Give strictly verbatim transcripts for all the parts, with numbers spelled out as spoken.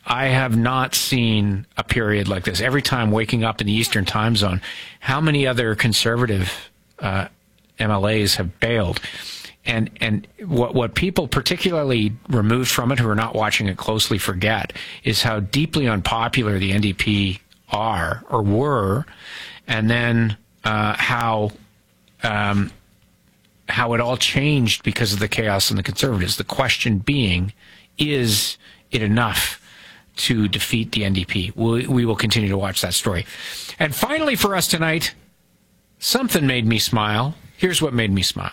I have not seen a period like this. Every time waking up in the Eastern time zone, how many other conservative uh, M L As have bailed? And and what what people particularly removed from it, who are not watching it closely, forget is how deeply unpopular the N D P are or were, and then uh, how um, how it all changed because of the chaos in the Conservatives. The question being, is it enough to defeat the N D P? We, we will continue to watch that story. And finally, for us tonight, something made me smile. Here's what made me smile.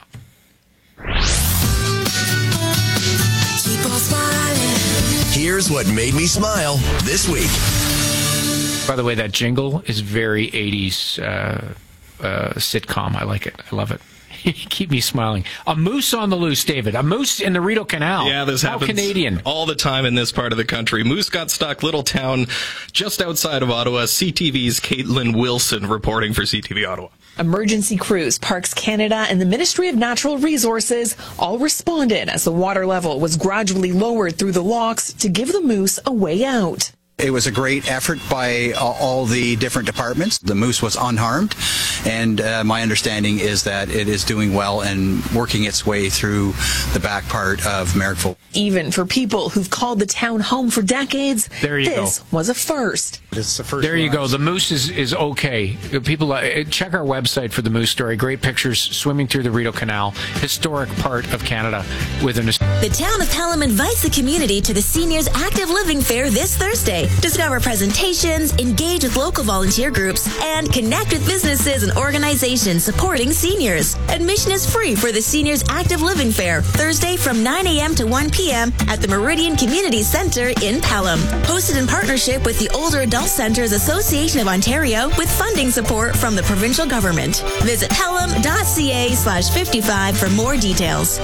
Here's what made me smile this week. By the way, that jingle is very eighties uh, uh, sitcom. I like it. I love it. Keep me smiling. A moose on the loose, David. A moose in the Rideau Canal. Yeah, this How happens Canadian. all the time in this part of the country. Moose got stuck, little town just outside of Ottawa. C T V's Caitlin Wilson reporting for C T V Ottawa. Emergency crews, Parks Canada, and the Ministry of Natural Resources all responded as the water level was gradually lowered through the locks to give the moose a way out. It was a great effort by uh, all the different departments. The moose was unharmed, and uh, my understanding is that it is doing well and working its way through the back part of Merrickville. Even for people who've called the town home for decades, there you this go. was a first. It's the first there you one. go. The moose is, is okay. People, uh, check our website for the moose story. Great pictures swimming through the Rideau Canal, historic part of Canada. With an The town of Pelham invites the community to the Seniors Active Living Fair this Thursday. Discover presentations, engage with local volunteer groups, and connect with businesses and organizations supporting seniors. Admission is free for the Seniors Active Living Fair, Thursday from nine a.m. to one p.m. at the Meridian Community Centre in Pelham. Hosted in partnership with the Older Adult Centres Association of Ontario with funding support from the provincial government. Visit pelham.ca slash 55 for more details.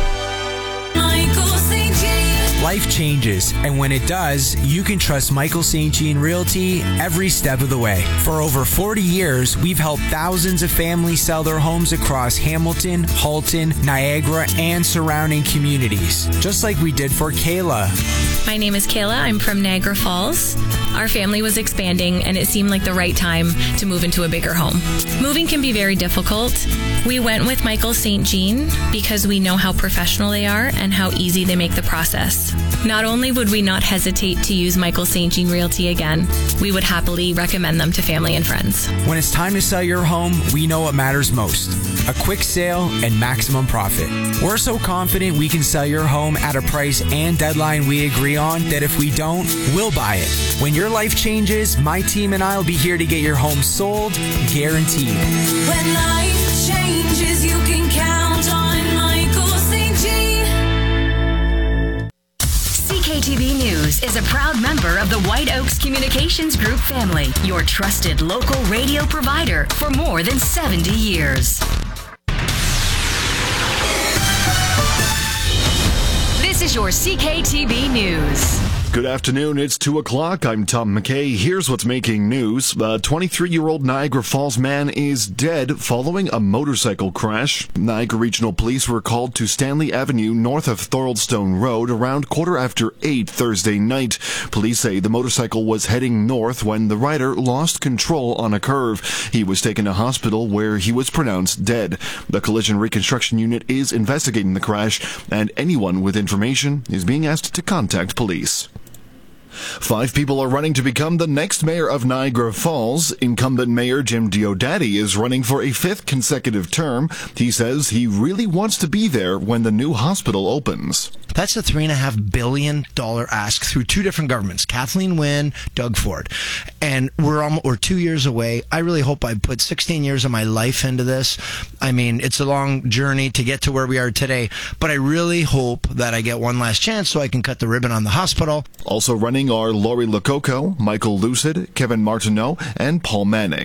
Life changes, and when it does, you can trust Michael Saint Jean Realty every step of the way. For over forty years, we've helped thousands of families sell their homes across Hamilton, Halton, Niagara, and surrounding communities, just like we did for Kayla. My name is Kayla. I'm from Niagara Falls. Our family was expanding, and it seemed like the right time to move into a bigger home. Moving can be very difficult. We went with Michael Saint Jean because we know how professional they are and how easy they make the process. Not only would we not hesitate to use Michael Saint Jean Realty again, we would happily recommend them to family and friends. When it's time to sell your home, we know what matters most: a quick sale and maximum profit. We're so confident we can sell your home at a price and deadline we agree on that if we don't, we'll buy it. When your life changes, my team and I will be here to get your home sold, guaranteed. When life changes, you can count on Michael Saint Jean. C K T V News is a proud member of the White Oaks Communications Group family, your trusted local radio provider for more than seventy years. This is your C K T V News. Good afternoon. It's two o'clock. I'm Tom McKay. Here's what's making news. A twenty-three-year-old Niagara Falls man is dead following a motorcycle crash. Niagara Regional Police were called to Stanley Avenue north of Thoroldstone Road around quarter after eight Thursday night. Police say the motorcycle was heading north when the rider lost control on a curve. He was taken to hospital where he was pronounced dead. The Collision Reconstruction Unit is investigating the crash, and anyone with information is being asked to contact police. Five people are running to become the next mayor of Niagara Falls. Incumbent Mayor Jim Diodati is running for a fifth consecutive term. He says he really wants to be there when the new hospital opens. That's a three and a half billion dollar ask through two different governments, Kathleen Wynne, Doug Ford. And we're almost, we're two years away. I really hope I put sixteen years of my life into this. I mean, it's a long journey to get to where we are today, but I really hope that I get one last chance so I can cut the ribbon on the hospital. Also running are Lori Lococo, Michael Lucid, Kevin Martineau, and Paul Manning.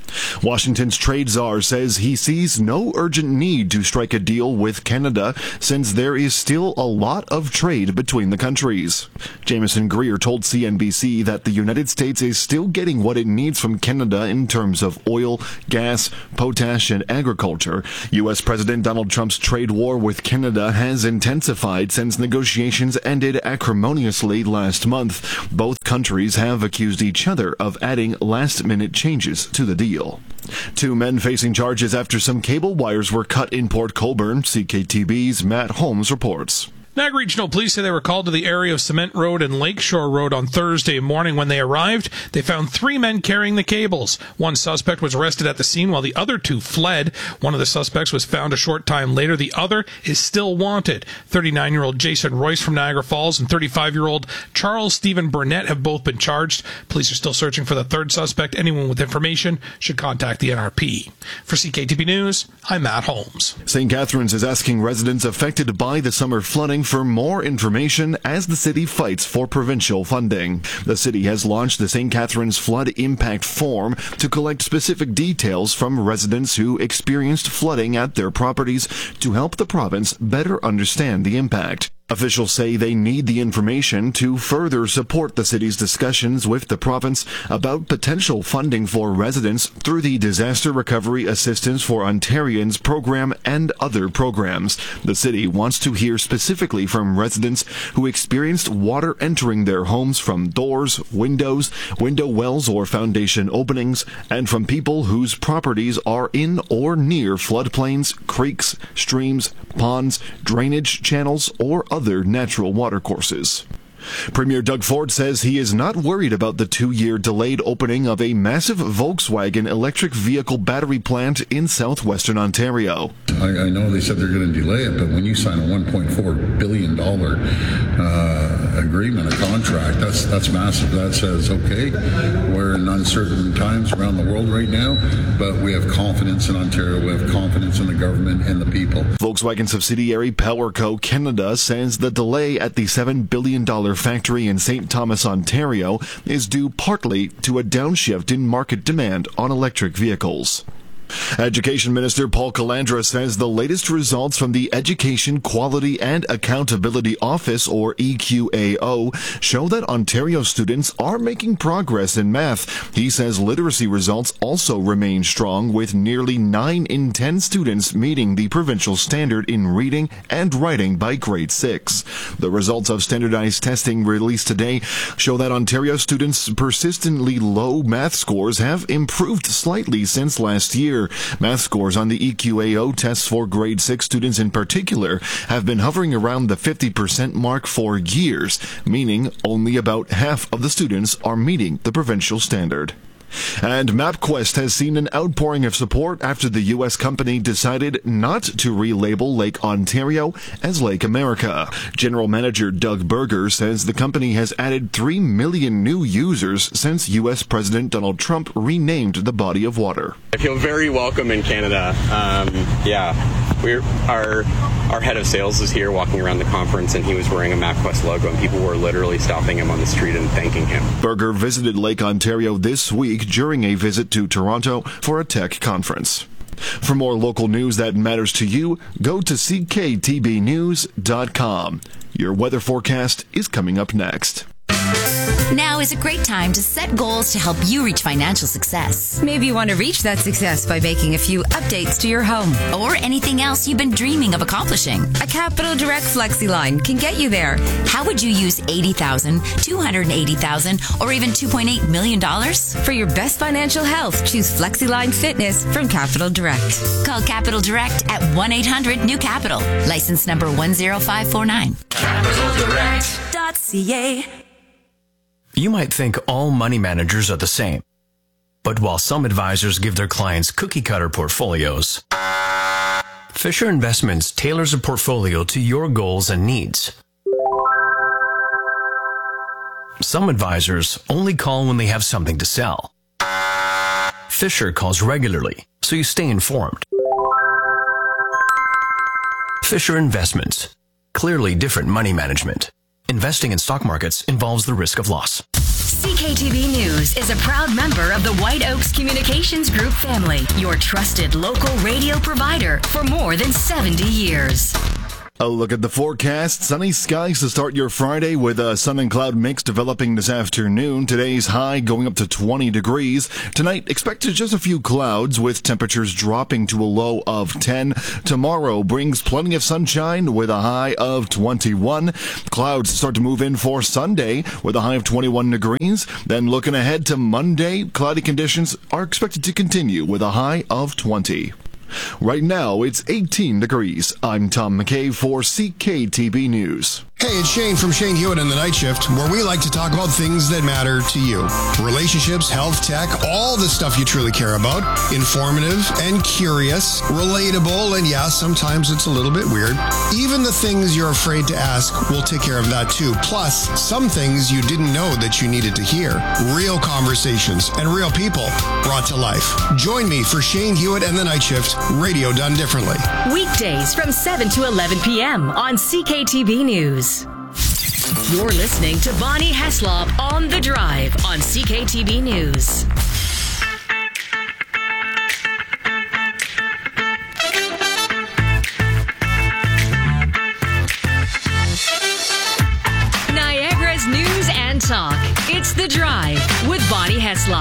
Washington's trade czar says he sees no urgent need to strike a deal with Canada since there is still a lot of trade between the countries. Jameson Greer told C N B C that the United States is still getting what it needs from Canada in terms of oil, gas, potash, and agriculture. U S President Donald Trump's trade war with Canada has intensified since negotiations ended acrimoniously last month. Both countries have accused each other of adding last-minute changes to the deal. Two men facing charges after some cable wires were cut in Port Colborne. C K T B's Matt Holmes reports. Niagara Regional Police say they were called to the area of Cement Road and Lakeshore Road on Thursday morning. When they arrived, they found three men carrying the cables. One suspect was arrested at the scene while the other two fled. One of the suspects was found a short time later. The other is still wanted. thirty-nine-year-old Jason Royce from Niagara Falls and thirty-five-year-old Charles Stephen Burnett have both been charged. Police are still searching for the third suspect. Anyone with information should contact the N R P. For C K T B News, I'm Matt Holmes. Saint Catharines is asking residents affected by the summer flooding for more information as the city fights for provincial funding. The city has launched the Saint Catharines Flood Impact Form to collect specific details from residents who experienced flooding at their properties to help the province better understand the impact. Officials say they need the information to further support the city's discussions with the province about potential funding for residents through the Disaster Recovery Assistance for Ontarians program and other programs. The city wants to hear specifically from residents who experienced water entering their homes from doors, windows, window wells, or foundation openings, and from people whose properties are in or near floodplains, creeks, streams, ponds, drainage channels, or other natural water courses. Premier Doug Ford says he is not worried about the two-year delayed opening of a massive Volkswagen electric vehicle battery plant in southwestern Ontario. I, I know they said they're going to delay it, but when you sign a one point four billion dollars uh, agreement, a contract, that's that's massive. That says, okay, we're in uncertain times around the world right now, but we have confidence in Ontario, we have confidence in the government and the people. Volkswagen subsidiary PowerCo Canada says the delay at the seven billion dollars factory in Saint Thomas, Ontario, is due partly to a downshift in market demand on electric vehicles. Education Minister Paul Calandra says the latest results from the Education Quality and Accountability Office, or E Q A O, show that Ontario students are making progress in math. He says literacy results also remain strong, with nearly nine in ten students meeting the provincial standard in reading and writing by grade six. The results of standardized testing released today show that Ontario students' persistently low math scores have improved slightly since last year. Math scores on the E Q A O tests for grade six students in particular have been hovering around the fifty percent mark for years, meaning only about half of the students are meeting the provincial standard. And MapQuest has seen an outpouring of support after the U S company decided not to relabel Lake Ontario as Lake America. General Manager Doug Berger says the company has added three million new users since U S President Donald Trump renamed the body of water. I feel very welcome in Canada. Um, yeah, we're, our our head of sales is here walking around the conference, and he was wearing a MapQuest logo, and people were literally stopping him on the street and thanking him. Berger visited Lake Ontario this week during a visit to Toronto for a tech conference. For more local news that matters to you, go to c k t b news dot com. Your weather forecast is coming up next. Now is a great time to set goals to help you reach financial success. Maybe you want to reach that success by making a few updates to your home. Or anything else you've been dreaming of accomplishing. A Capital Direct FlexiLine can get you there. How would you use eighty thousand dollars, two hundred eighty thousand dollars, or even two point eight million dollars? For your best financial health, choose FlexiLine Fitness from Capital Direct. Call Capital Direct at one eight hundred new capital. License number one zero five four nine. capital direct dot c a. You might think all money managers are the same. But while some advisors give their clients cookie-cutter portfolios, Fisher Investments tailors a portfolio to your goals and needs. Some advisors only call when they have something to sell. Fisher calls regularly, so you stay informed. Fisher Investments. Clearly different money management. Investing in stock markets involves the risk of loss. C K T V News is a proud member of the White Oaks Communications Group family, your trusted local radio provider for more than seventy years. A look at the forecast. Sunny skies to start your Friday with a sun and cloud mix developing this afternoon. Today's high going up to twenty degrees. Tonight, expected just a few clouds with temperatures dropping to a low of ten. Tomorrow brings plenty of sunshine with a high of twenty-one. Clouds start to move in for Sunday with a high of twenty-one degrees. Then looking ahead to Monday, cloudy conditions are expected to continue with a high of twenty. Right now, it's eighteen degrees. I'm Tom McKay for C K T B News. Hey, it's Shane from Shane Hewitt and the Night Shift, where we like to talk about things that matter to you. Relationships, health, tech, all the stuff you truly care about. Informative and curious, relatable, and yeah, sometimes it's a little bit weird. Even the things you're afraid to ask, we'll take care of that too. Plus, some things you didn't know that you needed to hear. Real conversations and real people brought to life. Join me for Shane Hewitt and the Night Shift, radio done differently. Weekdays from seven to eleven p.m. on C K T V News. You're listening to Bonnie Heslop on The Drive on C K T V News. Niagara's news and talk. It's The Drive with Bonnie Heslop.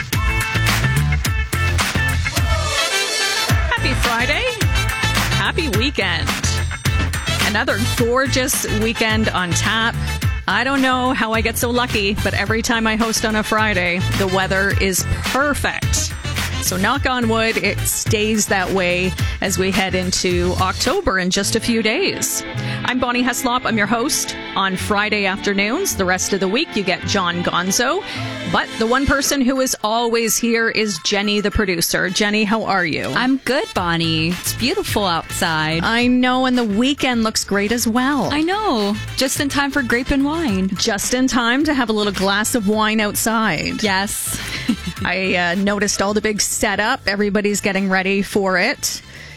Happy Friday. Happy weekend. Another gorgeous weekend on tap. I don't know how I get so lucky, but every time I host on a Friday, the weather is perfect. So knock on wood, it stays that way as we head into October in just a few days. I'm Bonnie Heslop. I'm your host on Friday afternoons. The rest of the week, you get John Gonzo. But the one person who is always here is Jenny, the producer. Jenny, how are you? I'm good, Bonnie. It's beautiful outside. I know, and the weekend looks great as well. I know. Just in time for grape and wine. Just in time to have a little glass of wine outside. Yes. I uh, noticed all the big setup. Everybody's getting ready for it.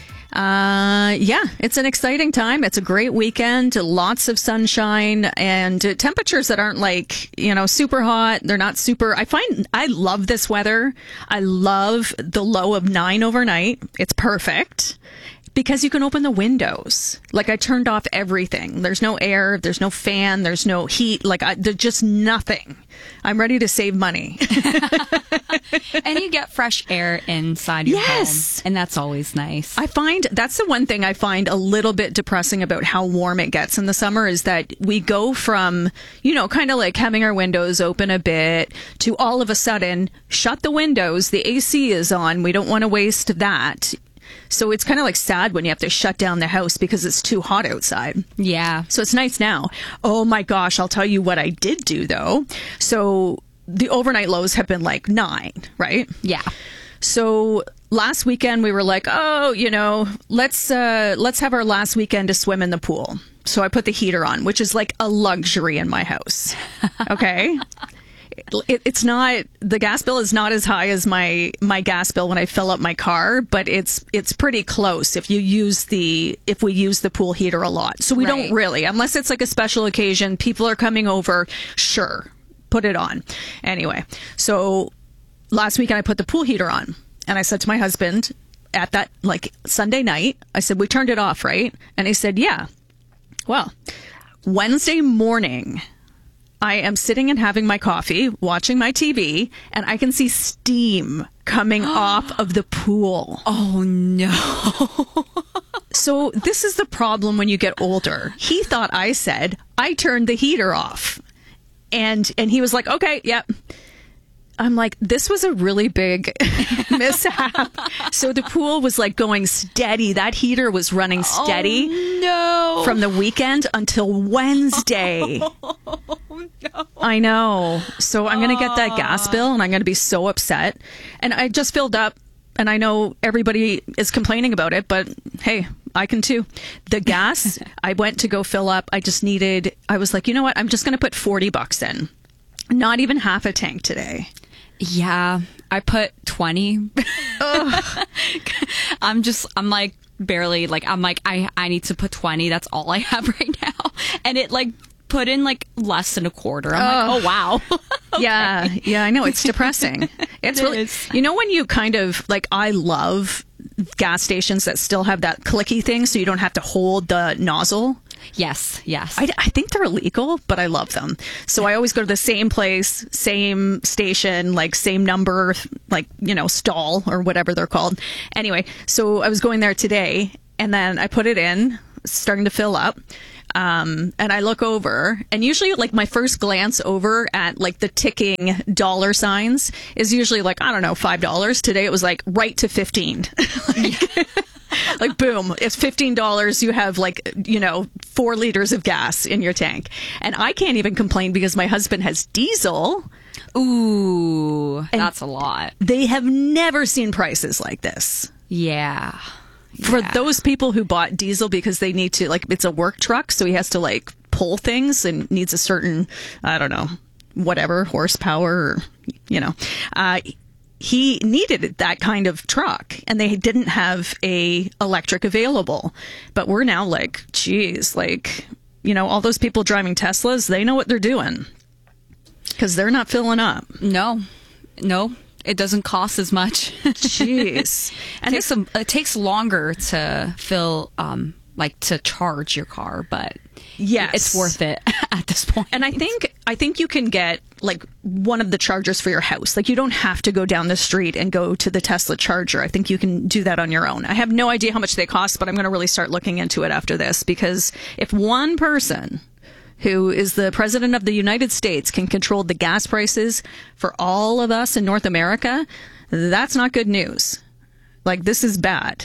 Uh, yeah, it's an exciting time. It's a great weekend, lots of sunshine and uh, temperatures that aren't like, you know, super hot. They're not super. I find I love this weather. I love the low of nine overnight. It's perfect because you can open the windows. Like I turned off everything. There's no air. There's no fan. There's no heat. Like I, there's just nothing. I'm ready to save money. And you get fresh air inside your yes. home. And that's always nice. I find that's the one thing I find a little bit depressing about how warm it gets in the summer is that we go from, you know, kind of like having our windows open a bit to all of a sudden shut the windows. The A C is on. We don't want to waste that. So it's kind of like sad when you have to shut down the house because it's too hot outside. Yeah. So it's nice now. Oh my gosh, I'll tell you what I did do though. So the overnight lows have been like nine, right? Yeah. So last weekend we were like, oh, you know, let's uh, let's have our last weekend to swim in the pool. So I put the heater on, which is like a luxury in my house. Okay. It, it's not, the gas bill is not as high as my, my gas bill when I fill up my car, but it's, it's pretty close if you use the, if we use the pool heater a lot. So we right. don't really, unless it's like a special occasion, people are coming over, sure, put it on. Anyway, so last weekend I put the pool heater on and I said to my husband at that, like Sunday night, I said, we turned it off, right? And he said, yeah. Well, Wednesday morning, I am sitting and having my coffee, watching my T V, and I can see steam coming off of the pool. Oh, no. So this is the problem when you get older. He thought I said, I turned the heater off. And and he was like, okay, yep. I'm like, this was a really big mishap. So the pool was like going steady. That heater was running steady. Oh, no. From the weekend until Wednesday. Oh, no. I know. So I'm going to get that gas bill and I'm going to be so upset. And I just filled up and I know everybody is complaining about it, but hey, I can too. The gas, I went to go fill up. I just needed, I was like, you know what? I'm just going to put forty bucks in. Not even half a tank today. Yeah, I put twenty. I'm just, I'm like barely like, I'm like, I, I need to put twenty. That's all I have right now. And it like put in like less than a quarter. I'm like, oh wow. Okay. Yeah, yeah, I know. It's depressing. It's It really, is. you know, when you kind of like, I love gas stations that still have that clicky thing so you don't have to hold the nozzle. Yes, yes. I, I think they're illegal, but I love them. So I always go to the same place, same station, like same number, like, you know, stall or whatever they're called. Anyway, so I was going there today and then I put it in, starting to fill up. Um, and I look over, and usually like my first glance over at like the ticking dollar signs is usually like, I don't know, five dollars. Today it was like right to fifteen. like, like, boom, it's fifteen dollars. You have like, you know, four liters of gas in your tank. And I can't even complain because my husband has diesel. Ooh, that's a lot. They have never seen prices like this. Yeah. For those people who bought diesel because they need to, like, it's a work truck, so he has to, like, pull things and needs a certain, I don't know, whatever, horsepower, or, you know. Uh, he needed that kind of truck, and they didn't have a electric available. But we're now like, geez, like, you know, all those people driving Teslas, they know what they're doing because they're not filling up. No, no. It doesn't cost as much. Jeez. And it takes, some, it takes longer to fill, um, like to charge your car, but yes, it's worth it at this point. And I think I think you can get like one of the chargers for your house. Like you don't have to go down the street and go to the Tesla charger. I think you can do that on your own. I have no idea how much they cost, but I'm going to really start looking into it after this, because if one person who is the president of the United States can control the gas prices for all of us in North America, that's not good news. Like, this is bad.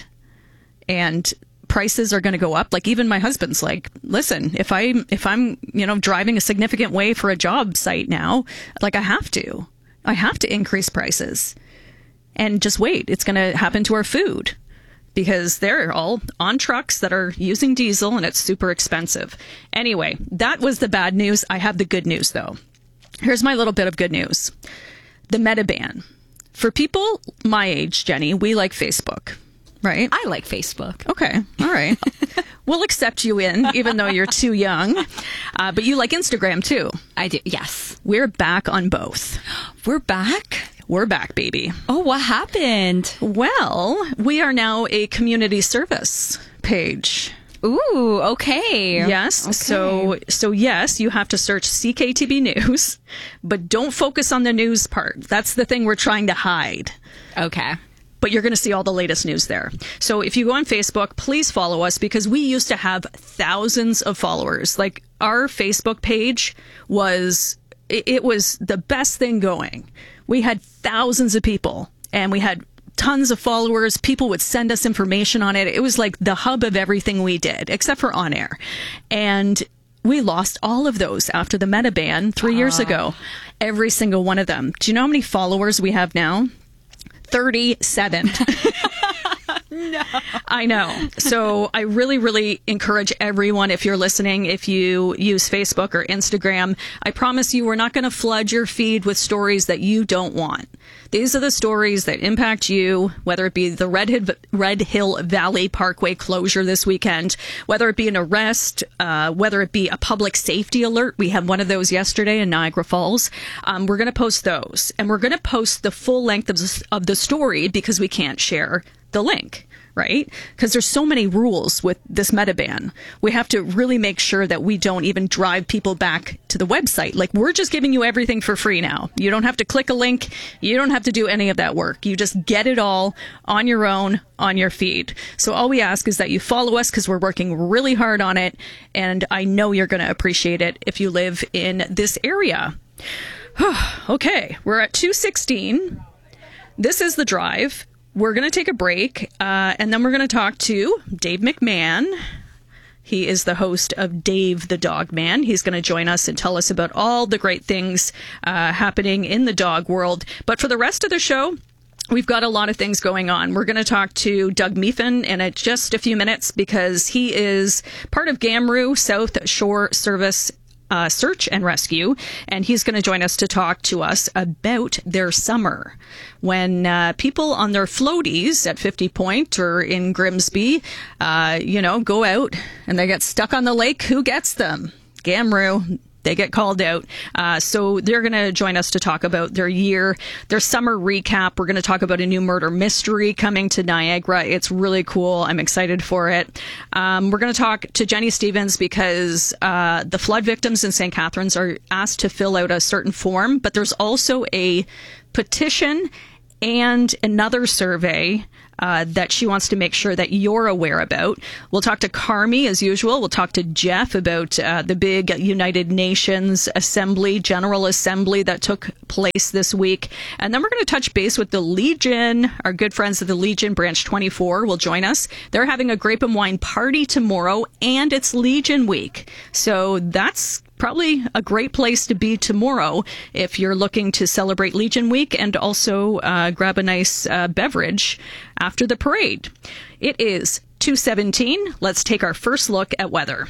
And prices are going to go up. Like, even my husband's like, listen, if I if I'm, you know, driving a significant way for a job site now, like I have to. I have to increase prices. And just wait, it's going to happen to our food. Because they're all on trucks that are using diesel and it's super expensive. Anyway, that was the bad news. I have the good news, though. Here's my little bit of good news. The meta ban. For people my age, Jenny, we like Facebook, right? I like Facebook. Okay. All right. We'll accept you in, even though you're too young. Uh, but you like Instagram, too. I do. Yes. We're back on both. We're back? We're back, baby. Oh, what happened? Well, we are now a community service page. Ooh, okay. Yes. Okay. So, so yes, you have to search C K T B News, but don't focus on the news part. That's the thing we're trying to hide. Okay. But you're going to see all the latest news there. So if you go on Facebook, please follow us, because we used to have thousands of followers. Like, our Facebook page was, it, it was the best thing going. We had thousands of people and we had tons of followers. People would send us information on it. It was like the hub of everything we did, except for on air. And we lost all of those after the meta ban three uh. years ago. Every single one of them. Do you know how many followers we have now? thirty-seven. No. I know. So I really, really encourage everyone, if you're listening, if you use Facebook or Instagram, I promise you we're not going to flood your feed with stories that you don't want. These are the stories that impact you, whether it be the Red Hill, Red Hill Valley Parkway closure this weekend, whether it be an arrest, uh, whether it be a public safety alert. We had one of those yesterday in Niagara Falls. Um, we're going to post those, and we're going to post the full length of, of the story, because we can't share the link, right? Because there's so many rules with this meta ban. We have to really make sure that we don't even drive people back to the website. Like, we're just giving you everything for free now. You don't have to click a link. You don't have to do any of that work. You just get it all on your own, on your feed. So all we ask is that you follow us, because we're working really hard on it. And I know you're going to appreciate it if you live in this area. Okay, we're at two sixteen. This is The Drive. We're going to take a break, uh, and then we're going to talk to Dave McMahon. He is the host of Dave the Dog Man. He's going to join us and tell us about all the great things uh, happening in the dog world. But for the rest of the show, we've got a lot of things going on. We're going to talk to Doug Meefen in a, just a few minutes, because he is part of GAMRU, South Shore Service Uh, search and rescue, and he's going to join us to talk to us about their summer. When uh, people on their floaties at fifty Point or in Grimsby, uh, you know, go out and they get stuck on the lake, who gets them? Scamroo. They get called out. Uh, so they're going to join us to talk about their year, their summer recap. We're going to talk about a new murder mystery coming to Niagara. It's really cool. I'm excited for it. Um, we're going to talk to Jenny Stevens because uh, the flood victims in Saint Catharines are asked to fill out a certain form, but there's also a petition and another survey Uh, that she wants to make sure that you're aware about. We'll talk to Carmi as usual. We'll talk to Jeff about uh, the big United Nations Assembly, General Assembly that took place this week. And then we're going to touch base with the Legion. Our good friends of the Legion, Branch twenty-four, will join us. They're having a grape and wine party tomorrow, and it's Legion Week. So that's probably a great place to be tomorrow if you're looking to celebrate Legion Week and also uh, grab a nice uh, beverage after the parade. It is two seventeen. Let's take our first look at weather.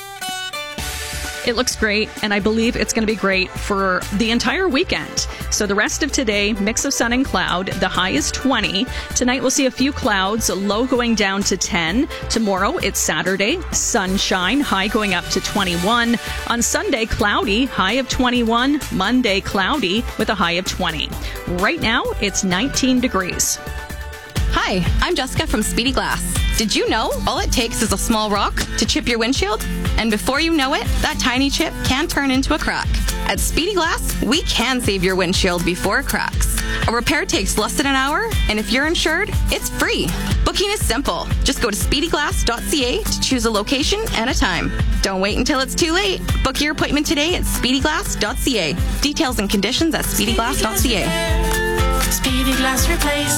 It looks great, and I believe it's going to be great for the entire weekend. So the rest of today, mix of sun and cloud. The high is twenty. Tonight we'll see a few clouds, low going down to ten. Tomorrow, it's Saturday, sunshine, high going up to twenty-one. On Sunday, cloudy, high of twenty-one. Monday, cloudy with a high of twenty. Right now, it's nineteen degrees. Hi, I'm Jessica from Speedy Glass. Did you know all it takes is a small rock to chip your windshield? And before you know it, that tiny chip can turn into a crack. At Speedy Glass, we can save your windshield before it cracks. A repair takes less than an hour, and if you're insured, it's free. Booking is simple. Just go to speedy glass dot c a to choose a location and a time. Don't wait until it's too late. Book your appointment today at speedy glass dot c a. Details and conditions at speedy glass dot c a. Speedy Glass Replace.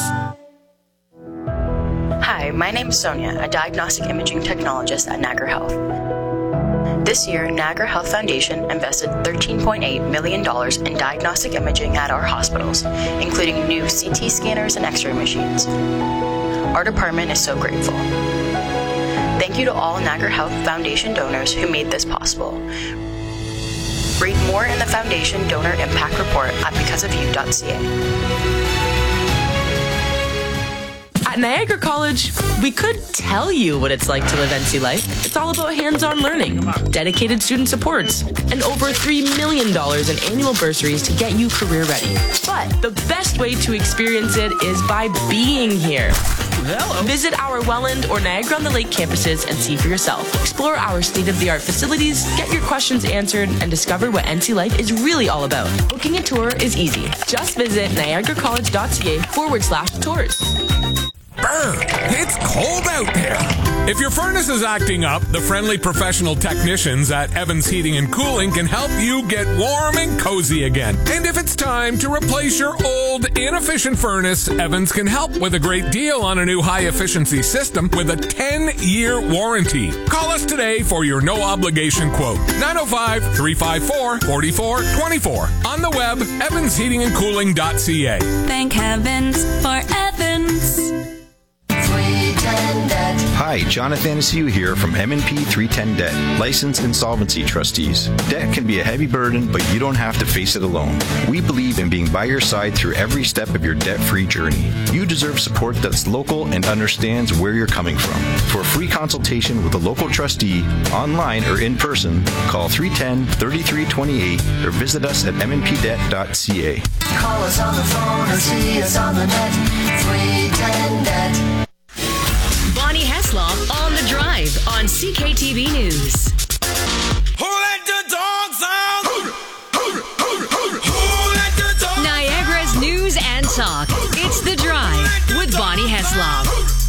Hi, my name is Sonia, a diagnostic imaging technologist at Niagara Health. This year, Niagara Health Foundation invested thirteen point eight million dollars in diagnostic imaging at our hospitals, including new C T scanners and X-ray machines. Our department is so grateful. Thank you to all Niagara Health Foundation donors who made this possible. Read more in the Foundation Donor Impact Report at because of you dot c a. At Niagara College, we could tell you what it's like to live N C life. It's all about hands-on learning, dedicated student supports, and over three million dollars in annual bursaries to get you career ready. But the best way to experience it is by being here. Hello. Visit our Welland or Niagara-on-the-Lake campuses and see for yourself. Explore our state-of-the-art facilities, get your questions answered, and discover what N C life is really all about. Booking a tour is easy. Just visit niagara college dot c a forward slash tours. Brr, it's cold out there. If your furnace is acting up, the friendly professional technicians at Evans Heating and Cooling can help you get warm and cozy again. And if it's time to replace your old, inefficient furnace, Evans can help with a great deal on a new high-efficiency system with a ten-year warranty. Call us today for your no-obligation quote. nine oh five, three five four, four four two four. On the web, evans heating and cooling dot c a. Thank heavens for Evans. Hi, Jonathan Anastasia here from M and P three ten Debt, licensed insolvency trustees. Debt can be a heavy burden, but you don't have to face it alone. We believe in being by your side through every step of your debt-free journey. You deserve support that's local and understands where you're coming from. For a free consultation with a local trustee, online or in person, call three one zero, three three two eight or visit us at m n p debt dot c a. Call us on the phone or see us on the net. three ten Debt. Bonnie Heslop on the Drive on C K T V News. Who let the dogs out? Who let the dogs Niagara's news and talk. It's The Drive with Bonnie Heslop.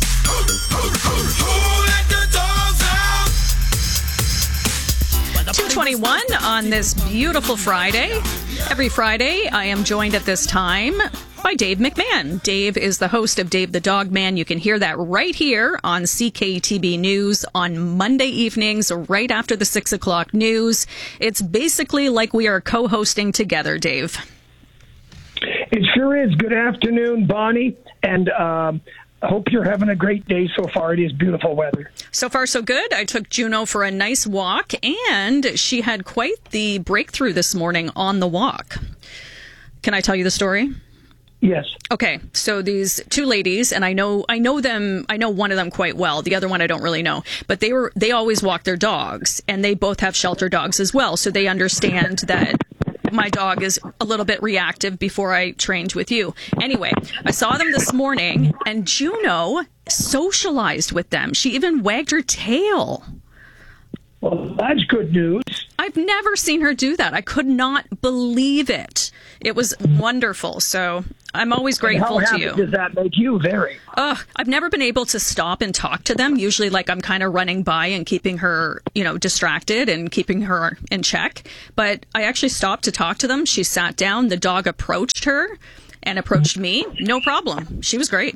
two twenty-one on this beautiful Friday. Every Friday, I am joined at this time by Dave McMahon. Dave is the host of Dave the Dog Man. You can hear that right here on C K T B News on Monday evenings, right after the six o'clock news. It's basically like we are co-hosting together, Dave. It sure is. Good afternoon, Bonnie, and um, I hope you're having a great day so far. It is beautiful weather. So far, so good. I took Juno for a nice walk, and she had quite the breakthrough this morning on the walk. Can I tell you the story? Yes. Okay, so these two ladies, and I know I know them. I know one of them quite well. The other one I don't really know. But they were they always walk their dogs, and they both have shelter dogs as well. So they understand that my dog is a little bit reactive before I trained with you. Anyway, I saw them this morning, and Juno socialized with them. She even wagged her tail. Well, that's good news. I've never seen her do that. I could not believe it. It was wonderful. So I'm always grateful and how to you. happy does that make you? Very. Ugh, I've never been able to stop and talk to them. Usually, like, I'm kind of running by and keeping her, you know, distracted and keeping her in check. But I actually stopped to talk to them. She sat down. The dog approached her and approached me. No problem. She was great.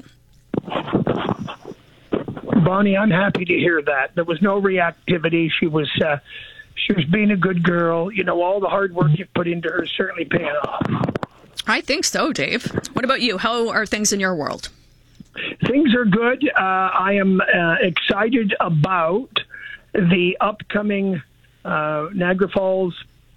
Bonnie, I'm happy to hear that. There was no reactivity. She was uh, she was being a good girl. You know, all the hard work you put into her is certainly paying off. I think so, Dave. What about you? How are things in your world? Things are good. Uh, I am uh, excited about the upcoming uh, Niagara Falls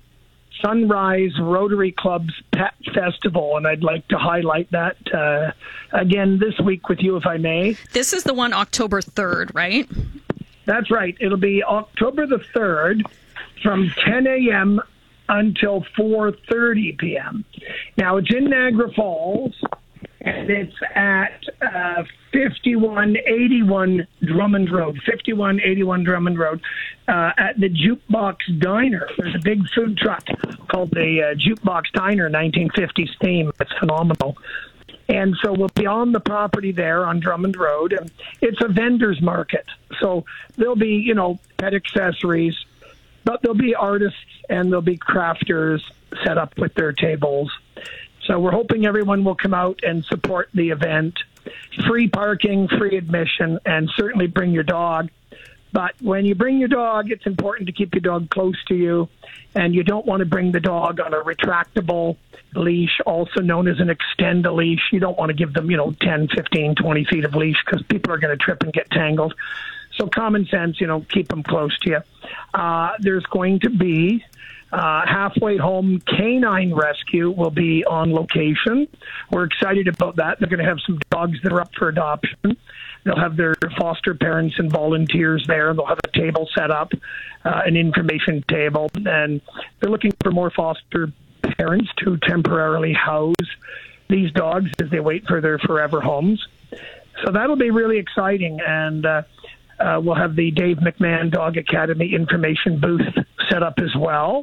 Sunrise Rotary Club's Pet Festival, and I'd like to highlight that uh, again this week with you, if I may. This is the one October third, right? That's right. It'll be October the third from ten a.m. until four thirty p.m. Now, it's in Niagara Falls, and it's at uh, fifty-one eighty-one Drummond Road, fifty-one eighty-one Drummond Road, uh, at the Jukebox Diner. There's a big food truck called the uh, Jukebox Diner, nineteen fifties theme. It's phenomenal. And so we'll be on the property there on Drummond Road. And it's a vendor's market. So there'll be, you know, pet accessories, but there'll be artists and there'll be crafters set up with their tables. So we're hoping everyone will come out and support the event. Free parking, free admission, and certainly bring your dog. But when you bring your dog, it's important to keep your dog close to you, and you don't want to bring the dog on a retractable leash, also known as an extend-a-leash. You don't want to give them, you know, ten, fifteen, twenty feet of leash because people are going to trip and get tangled. So common sense, you know, keep them close to you. Uh, there's going to be uh, Halfway Home Canine Rescue will be on location. We're excited about that. They're going to have some dogs that are up for adoption. They'll have their foster parents and volunteers there. They'll have a table set up, uh, an information table, and they're looking for more foster parents to temporarily house these dogs as they wait for their forever homes. So that'll be really exciting, and uh, uh, we'll have the Dave McMahon Dog Academy information booth set up as well.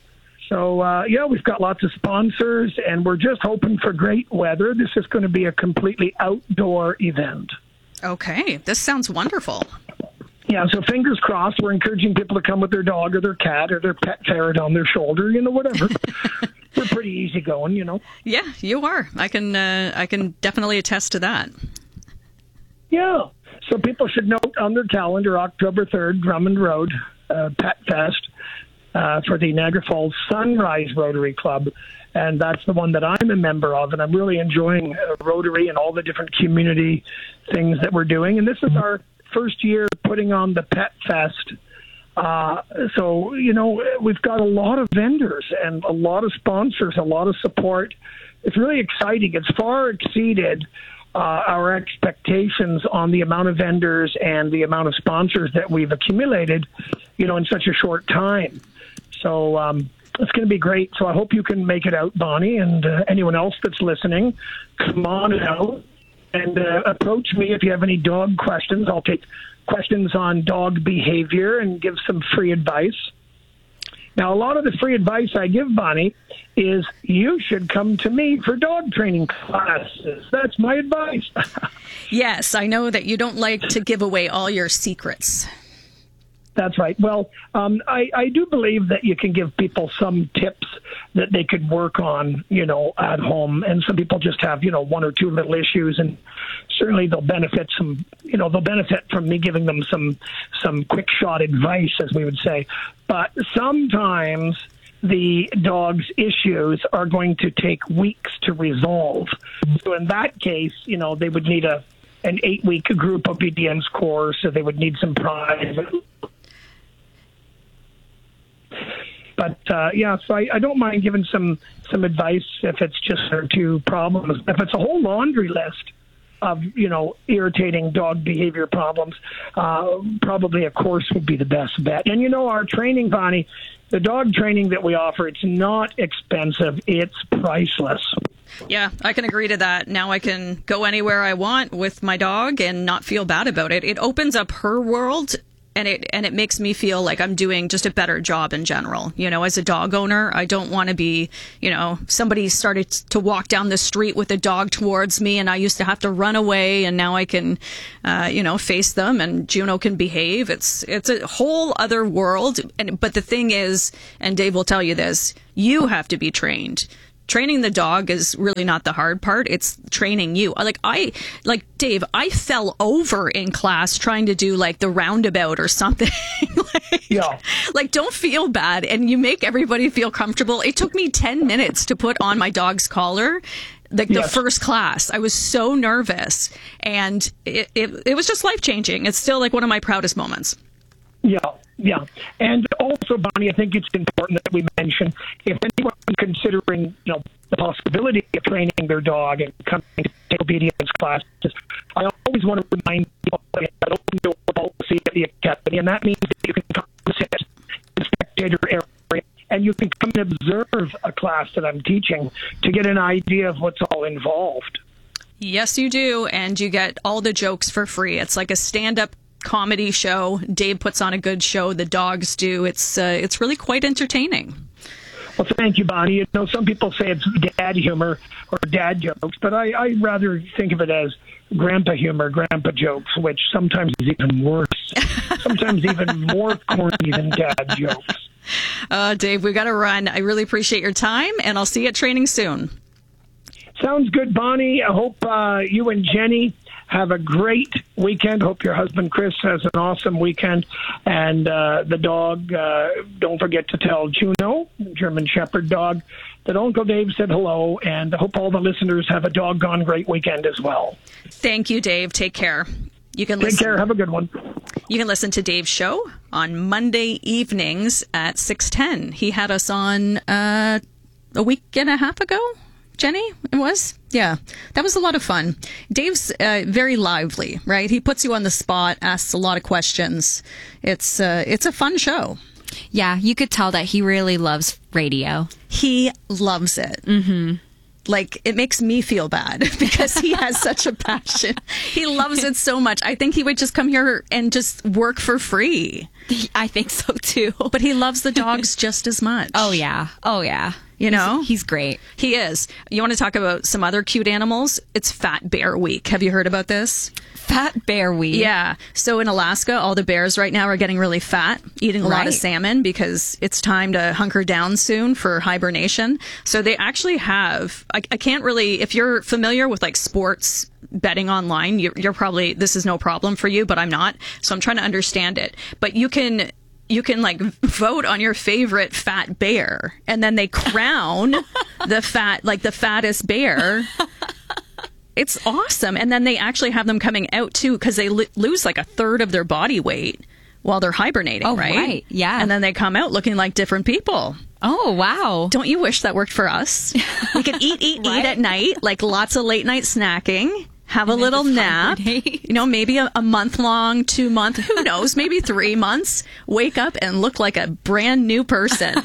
So, uh, yeah, we've got lots of sponsors, and we're just hoping for great weather. This is going to be a completely outdoor event. Okay, this sounds wonderful. Yeah, so fingers crossed. We're encouraging people to come with their dog or their cat or their pet ferret on their shoulder, you know, whatever. We're pretty easygoing, you know. Yeah, you are. I can uh, I can definitely attest to that. Yeah, so people should note on their calendar October third, Drummond Road, uh, Pet Fest uh, for the Niagara Falls Sunrise Rotary Club. And that's the one that I'm a member of, and I'm really enjoying uh, Rotary and all the different community things that we're doing. And this is our first year putting on the Pet Fest. Uh, so, you know, we've got a lot of vendors and a lot of sponsors, a lot of support. It's really exciting. It's far exceeded uh, our expectations on the amount of vendors and the amount of sponsors that we've accumulated, you know, in such a short time. So, um, it's going to be great. So I hope you can make it out, Bonnie, and uh, anyone else that's listening. Come on out and uh, approach me if you have any dog questions. I'll take questions on dog behavior and give some free advice. Now, a lot of the free advice I give, Bonnie, is you should come to me for dog training classes. That's my advice. Yes, I know that you don't like to give away all your secrets. That's right. Well, um, I, I do believe that you can give people some tips that they could work on, you know, at home. And some people just have, you know, one or two little issues, and certainly they'll benefit some, you know, they'll benefit from me giving them some, some quick shot advice, as we would say. But sometimes the dog's issues are going to take weeks to resolve. So in that case, you know, they would need a, an eight week group obedience course, or they would need some private. But uh, yeah, so I, I don't mind giving some some advice if it's just one or two problems. If it's a whole laundry list of, you know, irritating dog behavior problems, uh, probably a course would be the best bet. And, you know, our training, Bonnie, the dog training that we offer, it's not expensive. It's priceless. Yeah, I can agree to that. Now I can go anywhere I want with my dog and not feel bad about it. It opens up her world. And it and it makes me feel like I'm doing just a better job in general. You know, as a dog owner, I don't want to be, you know, somebody started to walk down the street with a dog towards me and I used to have to run away and now I can, uh, you know, face them and Juno can behave. It's it's a whole other world. And but the thing is, and Dave will tell you this, you have to be trained. Training the dog is really not the hard part. It's training you. Like I, like Dave, I fell over in class trying to do like the roundabout or something. like, yeah. Like, don't feel bad. And you make everybody feel comfortable. It took me ten minutes to put on my dog's collar. Like the Yes. first class, I was so nervous and it, it, it was just life changing. It's still like one of my proudest moments. Yeah, yeah. And also, Bonnie, I think it's important that we mention, if anyone's considering, you know, the possibility of training their dog and coming to take obedience classes, I always want to remind people that we have an open door policy at the academy, and that means that you can come and sit in the spectator area, and you can come and observe a class that I'm teaching to get an idea of what's all involved. Yes, you do. And you get all the jokes for free. It's like a stand-up comedy show. Dave puts on a good show. The dogs do. It's uh, it's really quite entertaining. Well, thank you, Bonnie. You know, some people say it's dad humor or dad jokes, but I, I rather think of it as grandpa humor, grandpa jokes, which sometimes is even worse. Sometimes even more corny than dad jokes. Uh, Dave, we got to run. I really appreciate your time, and I'll see you at training soon. Sounds good, Bonnie. I hope uh, you and Jenny have a great weekend. Hope your husband, Chris, has an awesome weekend. And uh, the dog, uh, don't forget to tell Juno, German Shepherd dog, that Uncle Dave said hello. And I hope all the listeners have a doggone great weekend as well. Thank you, Dave. Take care. You can Take listen. care. Have a good one. You can listen to Dave's show on Monday evenings at six ten. He had us on uh, a week and a half ago. Jenny, it was? Yeah, that was a lot of fun. Dave's uh, very lively, right? He puts you on the spot, asks a lot of questions. It's uh, it's a fun show. Yeah, you could tell that he really loves radio. He loves it. Mm-hmm. Like, it makes me feel bad because he has such a passion. He loves it so much. I think he would just come here and just work for free. I think so, too. But he loves the dogs just as much. Oh, yeah. Oh, yeah. You know? He's, he's great. He is. You want to talk about some other cute animals? It's Fat Bear Week. Have you heard about this? Fat Bear Week? Yeah. So in Alaska, all the bears right now are getting really fat, eating a lot of Right. salmon because it's time to hunker down soon for hibernation. So they actually have, I, I can't really, if you're familiar with like sports betting online, you're, you're probably, this is no problem for you, but I'm not. So I'm trying to understand it. But you can... You can like vote on your favorite fat bear and then they crown the fat, like the fattest bear. It's awesome. And then they actually have them coming out too because they lo- lose like a third of their body weight while they're hibernating, Oh, right? right. Yeah. And then they come out looking like different people. Oh, wow. Don't you wish that worked for us? We could eat, eat, Right? eat at night, like lots of late night snacking. Have a little nap, you know, maybe a, a month long, two month, who knows, maybe three months. Wake up and look like a brand new person.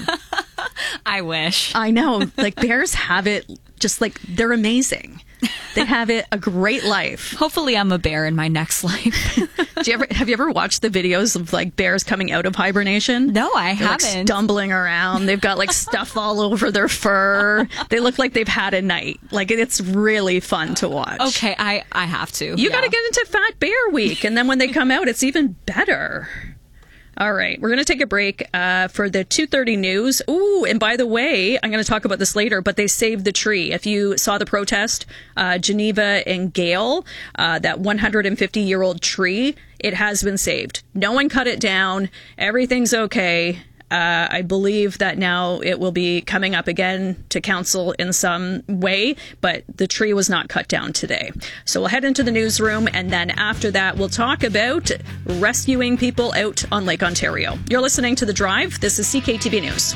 I wish. I know. Like bears have it just like they're amazing. They have it a great life. Hopefully I'm a bear in my next life. Do you ever have you ever watched the videos of like bears coming out of hibernation? No, I They're, like, haven't. stumbling around. They've got like stuff all over their fur. They look like they've had a night. Like it's really fun to watch. Okay, I, I have to. You yeah. got to get into Fat Bear Week, and then when they come out, it's even better. All right, we're going to take a break uh, for the two thirty news. Ooh, and by the way, I'm going to talk about this later, but they saved the tree. If you saw the protest, uh, Geneva and Gale, uh, that one hundred fifty-year-old tree, it has been saved. No one cut it down. Everything's okay. Uh, I believe that now it will be coming up again to council in some way, but the tree was not cut down today. So we'll head into the newsroom, and then after that, we'll talk about rescuing people out on Lake Ontario. You're listening to The Drive. This is C K T V News.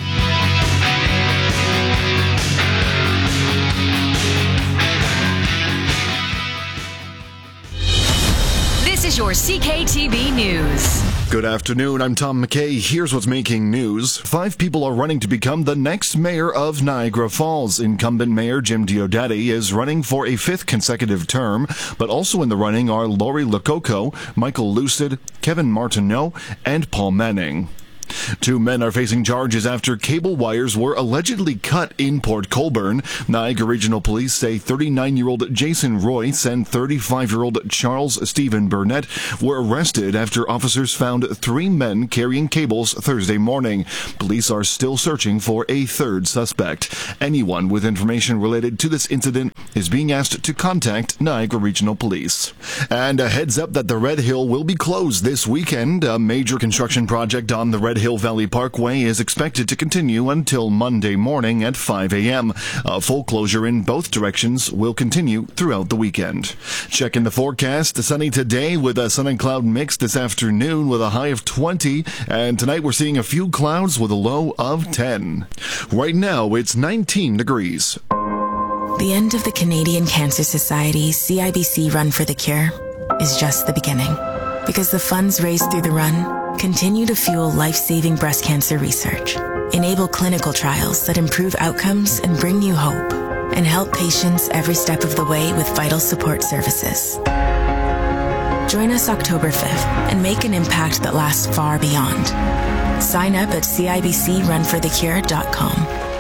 This is your C K T V News. Good afternoon, I'm Tom McKay. Here's what's making news. Five people are running to become the next mayor of Niagara Falls. Incumbent Mayor Jim Diodati is running for a fifth consecutive term, but also in the running are Lori Lococo, Michael Lucid, Kevin Martineau, and Paul Manning. Two men are facing charges after cable wires were allegedly cut in Port Colborne. Niagara Regional Police say thirty-nine-year-old Jason Royce and thirty-five-year-old Charles Stephen Burnett were arrested after officers found three men carrying cables Thursday morning. Police are still searching for a third suspect. Anyone with information related to this incident is being asked to contact Niagara Regional Police. And a heads up that the Red Hill will be closed this weekend. A major construction project on the Red Hill Valley Parkway is expected to continue until Monday morning at five a.m. A full closure in both directions will continue throughout the weekend. Checking the forecast, sunny today with a sun and cloud mix this afternoon with a high of twenty, and tonight we're seeing a few clouds with a low of ten. Right now it's nineteen degrees. The end of the Canadian Cancer Society's C I B C Run for the Cure is just the beginning, because the funds raised through the run continue to fuel life-saving breast cancer research, enable clinical trials that improve outcomes and bring you hope, and help patients every step of the way with vital support services. Join us October fifth and make an impact that lasts far beyond. Sign up at C I B C run for the cure dot com.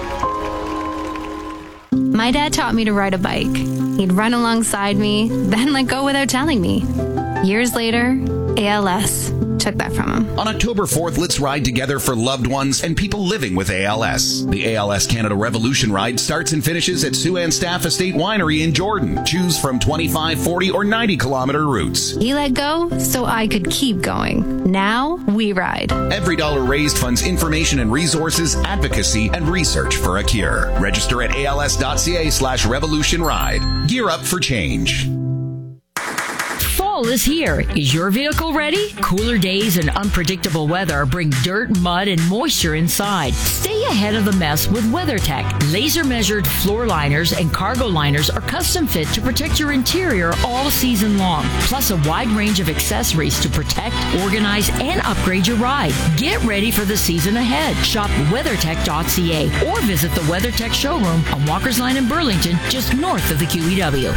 My dad taught me to ride a bike. He'd run alongside me, then let go without telling me. Years later, A L S took that from him. On October fourth, let's ride together for loved ones and people living with A L S. The A L S Canada Revolution Ride starts and finishes at Sue-Ann Staff Estate Winery in Jordan. Choose from twenty-five, forty, or ninety kilometer routes. He let go so I could keep going. Now we ride. Every dollar raised funds information and resources, advocacy, and research for a cure. Register at als.ca slash revolution ride. Gear up for change. Fall is here. Is your vehicle ready? Cooler days and unpredictable weather bring dirt, mud, and moisture inside. Stay ahead of the mess with WeatherTech. Laser-measured floor liners and cargo liners are custom fit to protect your interior all season long. Plus a wide range of accessories to protect, organize, and upgrade your ride. Get ready for the season ahead. Shop weathertech dot c a or visit the WeatherTech showroom on Walker's Line in Burlington, just north of the Q E W.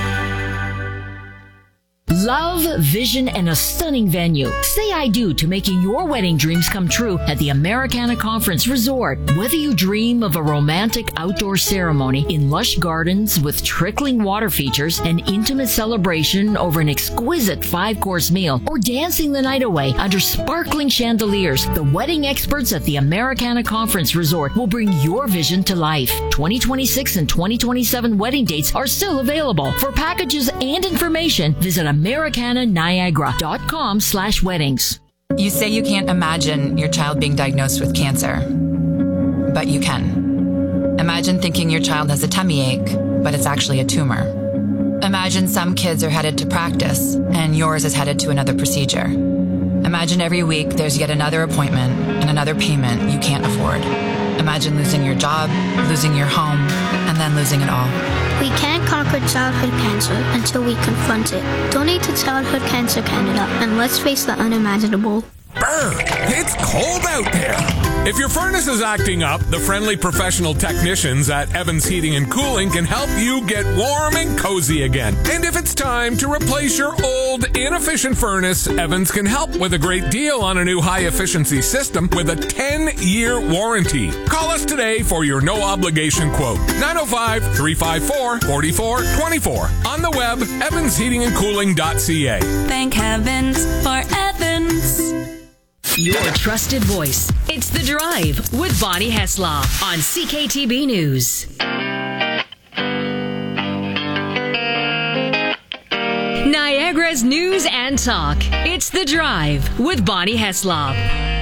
Love, vision, and a stunning venue. Say I do to making your wedding dreams come true at the Americana Conference Resort. Whether you dream of a romantic outdoor ceremony in lush gardens with trickling water features, an intimate celebration over an exquisite five-course meal, or dancing the night away under sparkling chandeliers, the wedding experts at the Americana Conference Resort will bring your vision to life. twenty twenty-six and twenty twenty-seven wedding dates are still available. For packages and information, visit americana niagara dot com slash weddings. You say you can't imagine your child being diagnosed with cancer, but you can. Imagine thinking your child has a tummy ache, but it's actually a tumor. Imagine some kids are headed to practice, and yours is headed to another procedure. Imagine every week there's yet another appointment and another payment you can't afford. Imagine losing your job, losing your home, and then losing it all. We can't conquer childhood cancer until we confront it. Donate to Childhood Cancer Canada, and let's face the unimaginable. Brr, it's cold out there. If your furnace is acting up, the friendly professional technicians at Evans Heating and Cooling can help you get warm and cozy again. And if it's time to replace your old, inefficient furnace, Evans can help with a great deal on a new high-efficiency system with a ten-year warranty. Call us today for your no-obligation quote. nine oh five, three five four, four four two four. On the web, evans heating and cooling dot c a. Thank heavens for Evans. Your trusted voice. It's The Drive with Bonnie Heslop on C K T B News. Niagara's news and talk. It's The Drive with Bonnie Heslop.